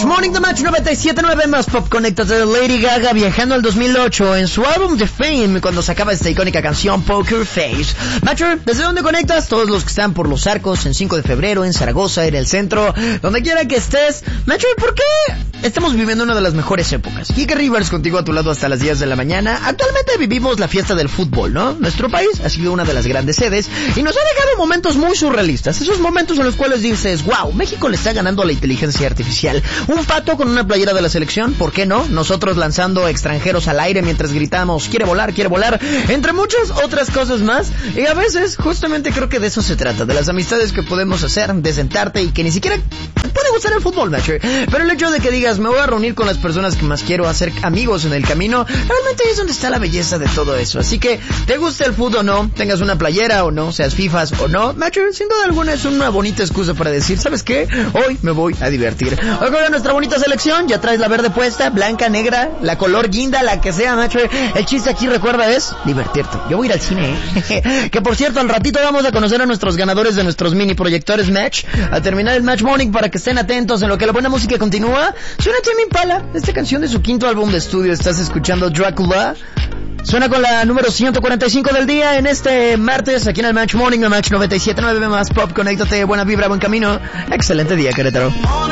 Match Morning, The Match 97.9 más Pop. Conéctate de Lady Gaga viajando al 2008 en su álbum The Fame cuando sacaba esta icónica canción Poker Face. Matcher, ¿desde dónde conectas? Todos los que están por Los Arcos, en 5 de febrero, en Zaragoza, en el centro, donde quiera que estés. Matcher, ¿por qué estamos viviendo una de las mejores épocas? Kike Rivers contigo a tu lado hasta las 10 de la mañana. Actualmente vivimos la fiesta del fútbol, ¿no? Nuestro país ha sido una de las grandes sedes y nos ha dejado momentos muy surrealistas. Esos momentos en los cuales dices, wow, México le está ganando a la inteligencia artificial. Un pato con una playera de la selección, ¿por qué no? Nosotros lanzando extranjeros al aire mientras gritamos, quiere volar, entre muchas otras cosas más. Y a veces, justamente creo que de eso se trata, de las amistades que podemos hacer, de sentarte y que ni siquiera puede gustar el fútbol, Matcher. Pero el hecho de que digas, me voy a reunir con las personas que más quiero, hacer amigos en el camino, realmente es donde está la belleza de todo eso. Así que, te guste el fútbol o no, tengas una playera o no, seas fifas o no, Matcher, sin duda alguna es una bonita excusa para decir, ¿sabes qué? Hoy me voy a divertir. Hoy con nuestra bonita selección, ya traes la verde puesta, blanca, negra, la color guinda, la que sea, Matcher. El chiste aquí, recuerda, es divertirte. Yo voy a ir al cine, que por cierto, al ratito vamos a conocer a nuestros ganadores de nuestros mini proyectores Match, al terminar el Match Morning, para que estén atentos en lo que la buena música continúa. Suena Tame Impala, esta canción de su quinto álbum de estudio, estás escuchando Drácula. Suena con la número 145 del día en este martes, aquí en el Match Morning, el Match 97.9 más Pop. Conéctate, buena vibra, buen camino. Excelente día, Querétaro.